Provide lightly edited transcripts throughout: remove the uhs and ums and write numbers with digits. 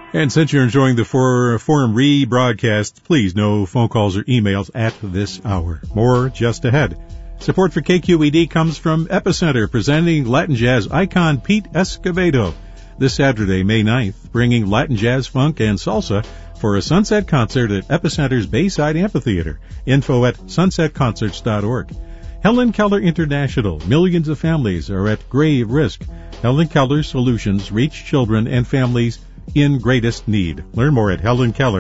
And since you're enjoying the Forum rebroadcast, please no phone calls or emails at this hour. More just ahead. Support for KQED comes from Epicenter, presenting Latin jazz icon Pete Escovedo this Saturday, May 9th, bringing Latin jazz, funk, and salsa for a sunset concert at Epicenter's Bayside Amphitheater. Info at sunsetconcerts.org. Helen Keller International. Millions of families are at grave risk. Helen Keller Solutions reach children and families in greatest need. Learn more at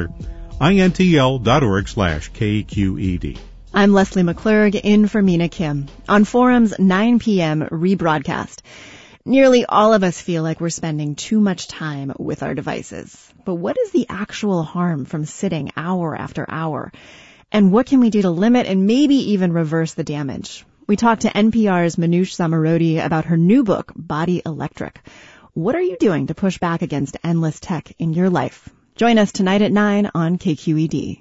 helenkeller.intl.org/KQED. I'm Leslie McClurg in for Mina Kim on Forum's 9 p.m. rebroadcast. Nearly all of us feel like we're spending too much time with our devices. But what is the actual harm from sitting hour after hour? And what can we do to limit and maybe even reverse the damage? We talked to NPR's Manoush Zomorodi about her new book, Body Electric. What are you doing to push back against endless tech in your life? Join us tonight at 9 on KQED.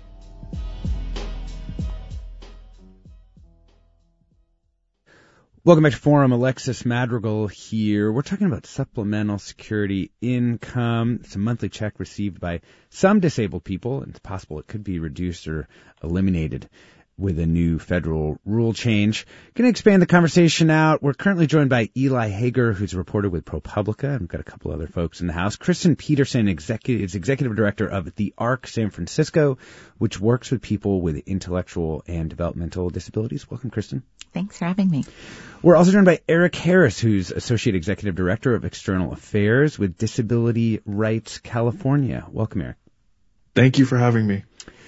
Welcome back to Forum. Alexis Madrigal here. We're talking about supplemental security income. It's a monthly check received by some disabled people, and it's possible it could be reduced or eliminated with a new federal rule change. Going to expand the conversation out. We're currently joined by Eli Hager, who's a reporter with ProPublica, and we've got a couple other folks in the house. Kristen Peterson is executive director of the ARC San Francisco, which works with people with intellectual and developmental disabilities. Welcome, Kristen. Thanks for having me. We're also joined by Eric Harris, who's Associate Executive Director of External Affairs with Disability Rights California. Welcome, Eric. Thank you for having me.